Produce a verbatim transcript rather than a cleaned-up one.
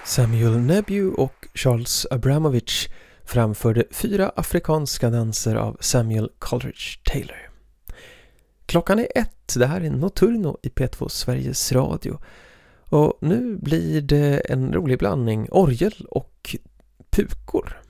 Samuel Nebeu och Charles Abramovich framförde fyra afrikanska danser av Samuel Coleridge Taylor. Klockan är ett, det här är Notturno i P två Sveriges Radio. Och nu blir det en rolig blandning orgel och pukor.